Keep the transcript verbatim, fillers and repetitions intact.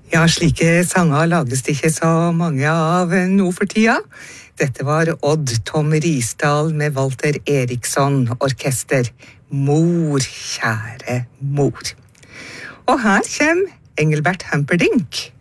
Ja, slike sanger lages det ikke så mange av nå for tida. Dette var Odd Tom Risdal med Walter Eriksson orkester. Mor, kjære mor. Og her kommer Engelbert Humperdinck.